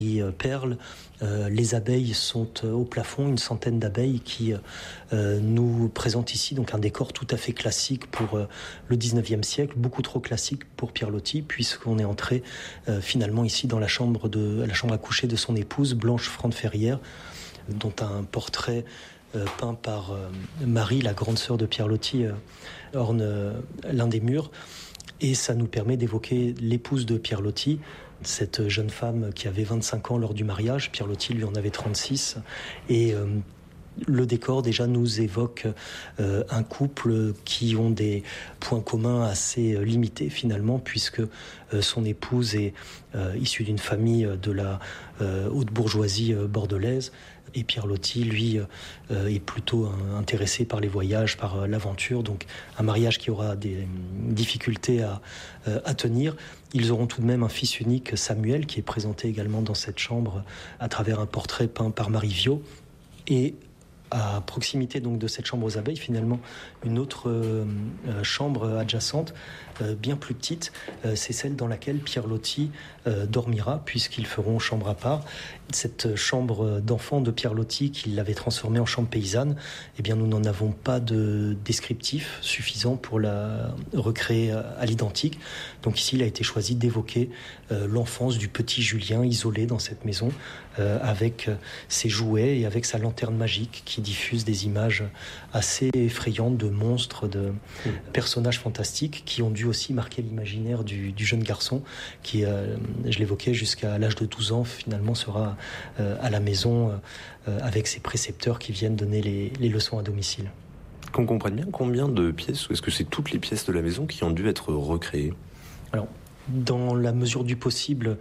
perles. Les abeilles sont au plafond, une centaine d'abeilles qui nous présentent ici donc un décor tout à fait classique pour le 19e siècle, beaucoup trop classique pour Pierre Loti, puisqu'on est entré finalement ici dans la chambre à coucher de son épouse, Blanche Franc-Ferrière, dont un portrait peint par Marie, la grande sœur de Pierre Loti, orne l'un des murs. Et ça nous permet d'évoquer l'épouse de Pierre Loti, cette jeune femme qui avait 25 ans lors du mariage. Pierre Loti lui en avait 36. Et le décor déjà nous évoque un couple qui ont des points communs assez limités finalement, puisque son épouse est issue d'une famille de la haute bourgeoisie bordelaise. Et Pierre Loti, lui, est plutôt intéressé par les voyages, par l'aventure. Donc un mariage qui aura des difficultés à tenir. Ils auront tout de même un fils unique, Samuel, qui est présenté également dans cette chambre à travers un portrait peint par Marie Viau. Et à proximité donc de cette chambre aux abeilles, finalement, une autre chambre adjacente, bien plus petite, c'est celle dans laquelle Pierre Loti dormira, puisqu'ils feront chambre à part. Cette chambre d'enfant de Pierre Loti, qu'il avait transformée en chambre paysanne, eh bien, nous n'en avons pas de descriptif suffisant pour la recréer à l'identique. Donc ici, il a été choisi d'évoquer l'enfance du petit Julien isolé dans cette maison, avec ses jouets et avec sa lanterne magique qui diffuse des images assez effrayantes de monstres, de personnages fantastiques qui ont dû aussi marquer l'imaginaire du jeune garçon qui, je l'évoquais, jusqu'à l'âge de 12 ans, finalement sera à la maison avec ses précepteurs qui viennent donner les leçons à domicile. Qu'on comprenne bien, combien de pièces, ou est-ce que c'est toutes les pièces de la maison qui ont dû être recréées ? Alors, dans la mesure du possible,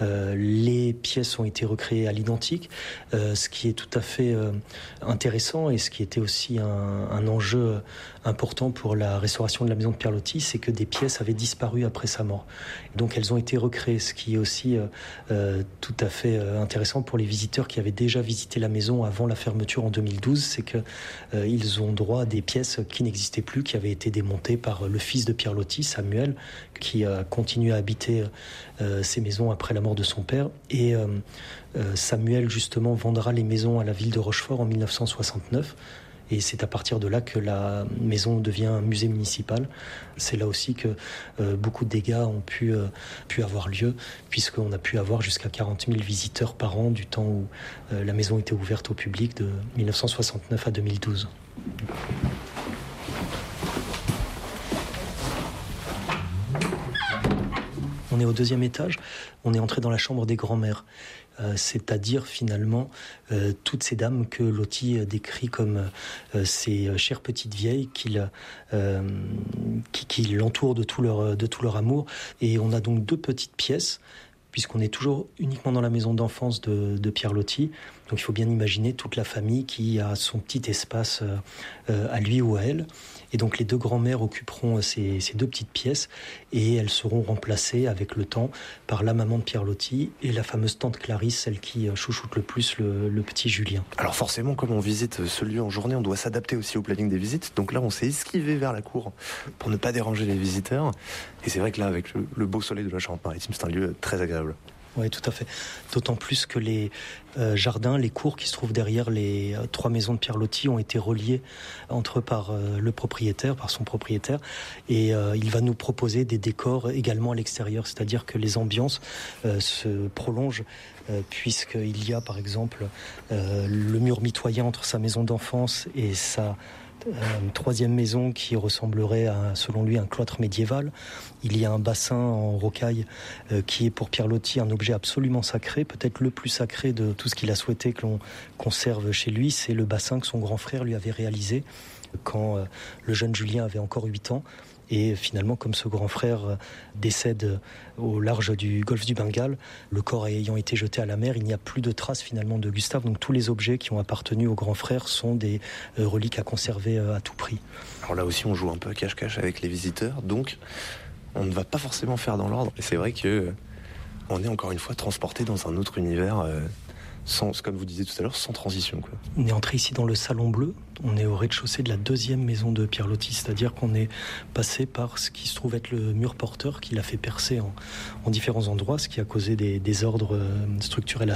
les pièces ont été recréées à l'identique, ce qui est tout à fait intéressant et ce qui était aussi un enjeu important pour la restauration de la maison de Pierre Loti, c'est que des pièces avaient disparu après sa mort. Donc elles ont été recréées, ce qui est aussi tout à fait intéressant pour les visiteurs qui avaient déjà visité la maison avant la fermeture en 2012, c'est que ils ont droit à des pièces qui n'existaient plus, qui avaient été démontées par le fils de Pierre Loti, Samuel, qui a continué à habiter ces maisons après la mort de son père. Et Samuel, justement, vendra les maisons à la ville de Rochefort en 1969. Et c'est à partir de là que la maison devient un musée municipal. C'est là aussi que beaucoup de dégâts ont pu avoir lieu, puisqu'on a pu avoir jusqu'à 40 000 visiteurs par an du temps où la maison était ouverte au public de 1969 à 2012. On est au 2e étage, on est entré dans la chambre des grands-mères, c'est-à-dire finalement toutes ces dames que Loti décrit comme ces chères petites vieilles qui l'entourent de tout leur amour. Et on a donc 2 petites pièces, puisqu'on est toujours uniquement dans la maison d'enfance de Pierre Loti. Donc il faut bien imaginer toute la famille qui a son petit espace à lui ou à elle. Et donc les 2 grands-mères occuperont ces 2 petites pièces et elles seront remplacées avec le temps par la maman de Pierre Loti et la fameuse tante Clarisse, celle qui chouchoute le plus le petit Julien. Alors forcément, comme on visite ce lieu en journée, on doit s'adapter aussi au planning des visites. Donc là, on s'est esquivé vers la cour pour ne pas déranger les visiteurs. Et c'est vrai que là, avec le beau soleil de la Charente-Maritime, c'est un lieu très agréable. Oui, tout à fait. D'autant plus que les jardins, les cours qui se trouvent derrière les 3 maisons de Pierre Loti ont été reliés entre eux par son propriétaire. Et il va nous proposer des décors également à l'extérieur, c'est-à-dire que les ambiances se prolongent, puisqu'il y a par exemple le mur mitoyen entre sa maison d'enfance et sa une 3e maison qui ressemblerait à, selon lui, un cloître médiéval. Il y a un bassin en rocaille qui est pour Pierre Loti un objet absolument sacré, peut-être le plus sacré de tout ce qu'il a souhaité que l'on conserve chez lui. C'est le bassin que son grand frère lui avait réalisé quand le jeune Julien avait encore 8 ans. Et finalement, comme ce grand frère décède au large du golfe du Bengale, le corps ayant été jeté à la mer, il n'y a plus de traces finalement de Gustave. Donc tous les objets qui ont appartenu au grand frère sont des reliques à conserver à tout prix. Alors là aussi, on joue un peu à cache-cache avec les visiteurs, donc on ne va pas forcément faire dans l'ordre. Et c'est vrai que on est encore une fois transporté dans un autre univers. Sans, comme vous disiez tout à l'heure, sans transition, quoi. On est entré ici dans le salon bleu. On est au rez-de-chaussée de la 2e maison de Pierre Loti, c'est-à-dire qu'on est passé par ce qui se trouve être le mur porteur qu'il a fait percer en différents endroits, ce qui a causé des désordres structurels